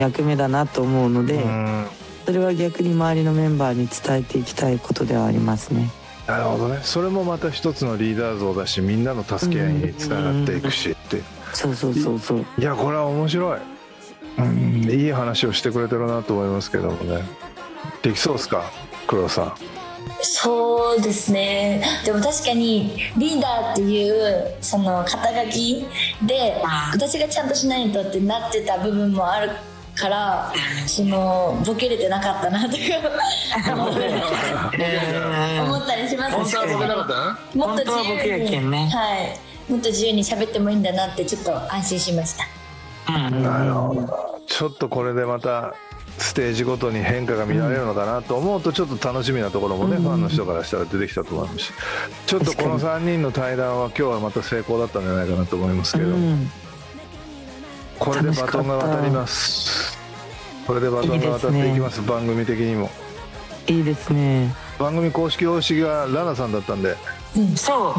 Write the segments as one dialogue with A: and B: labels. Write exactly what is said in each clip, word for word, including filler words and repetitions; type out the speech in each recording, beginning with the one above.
A: 役目だなと思うので、
B: うん、
A: それは逆に周りのメンバーに伝えていきたいことではありますね。
B: なるほどね。それもまた一つのリーダー像だし、みんなの助け合いにつながっていくしっていう。
A: そうそうそうそう。
B: いやこれは面白い、うん、いい話をしてくれてるなと思いますけどもね。できそうですか黒田さん。
C: そうですね。でも確かにリーダーっていうその肩書きで私がちゃんとしないとってなってた部分もあるから、そのボケれてなかったなとか思ったりします。
B: 本当はボケなかった
C: もっと自由に、
A: 本当はボケやけんね。
C: はい、もっと自由に喋ってもいいんだなってちょっと安心しました。
A: うん、
B: なるほど。ちょっとこれでまたステージごとに変化が見られるのかなと思うと、ちょっと楽しみなところもね、うん、ファンの人からしたら出てきたと思いますし、ちょっとこのさんにんの対談は今日はまた成功だったんじゃないかなと思いますけど、うん、これでバトンが渡ります。これでバトンが渡っていきます。いいですね、番組的にも
A: いいですね。
B: 番組公式方式がラナさんだったんで、
A: うん、そう、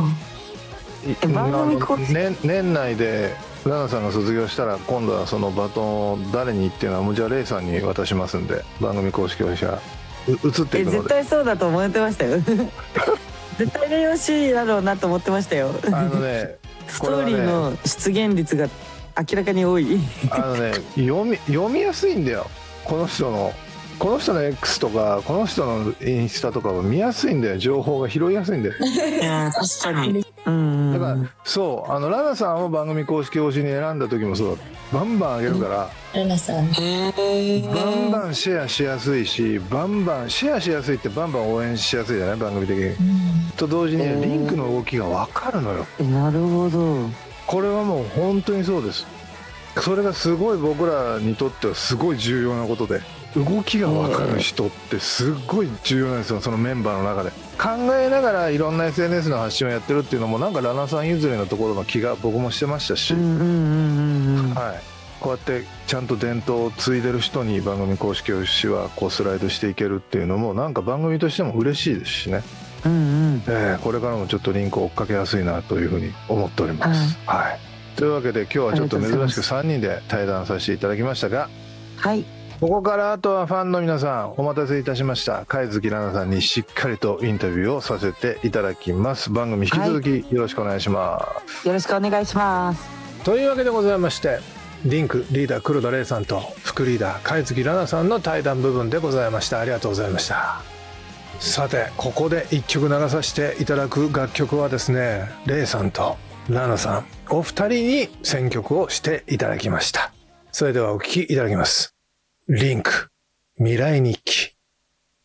A: 番組公式、
B: ね、年内でラナさんが卒業したら今度はそのバトンを誰にっていうのはもうじゃあレイさんに渡しますんで、番組公式方式が移っていくので。え
A: 絶対そうだと思ってましたよ絶対レイヨシだろうなと思ってましたよ。
B: あのね
A: ストーリーの出現率が明らかに多い
B: あのね読み読みやすいんだよ。この人のこの人の X とかこの人のインスタとかは見やすいんだよ。情報が拾いやすいんだよ。
A: いや確かに。うん
B: だからそうあのラナさんを番組公式推しに選んだ時もそうだ。バンバン上げるから、
C: ラナさん
B: バンバンシェアしやすいし、バンバンシェアしやすいってバンバン応援しやすいじゃない、番組的に、うん、と同時にリンクの動きが分かるのよ。
A: なるほど。
B: これはもう本当にそうです。それがすごい僕らにとってはすごい重要なことで、動きが分かる人ってすごい重要なんですよ。そのメンバーの中で考えながらいろんな エスエヌエス の発信をやってるっていうのもなんかラナさん譲りのところの気が僕もしてましたし、はい、こうやってちゃんと伝統を継いでる人に番組公式推しはこうスライドしていけるっていうのもなんか番組としても嬉しいですしね、うんうんえー、これからもちょっとリンクを追っかけやすいなというふうに思っております、はいはい、というわけで今日はちょっと珍しくさんにんで対談させていただきましたが、はい、ここからあとはファンの皆さんお待たせいたしました貝月ラナさんにしっかりとインタビューをさせていただきます。番組引き続きよろしくお願いします、はい、
A: よろしくお願いします。
B: というわけでございまして、リンクリーダー黒田玲さんと副リーダー貝月ラナさんの対談部分でございました。ありがとうございました。さてここでいっきょく流させていただく楽曲はですね、玲さんとラナさんお二人に選曲をしていただきました。それではお聴きいただきます。リンク未来日記。